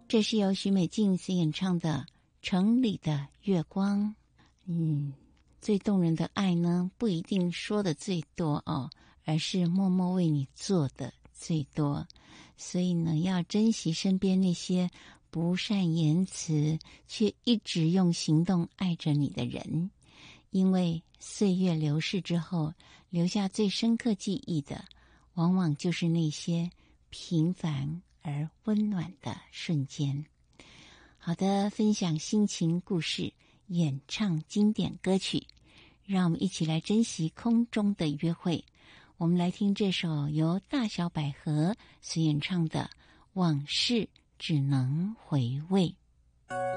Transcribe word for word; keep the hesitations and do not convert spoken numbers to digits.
这是由许美静所演唱的《城里的月光》。嗯，最动人的爱呢，不一定说的最多哦，而是默默为你做的最多。所以呢，要珍惜身边那些不善言辞却一直用行动爱着你的人，因为岁月流逝之后，留下最深刻记忆的，往往就是那些平凡而温暖的瞬间。好的，分享心情故事，演唱经典歌曲，让我们一起来珍惜空中的约会。我们来听这首由大小百合所演唱的《往事只能回味》。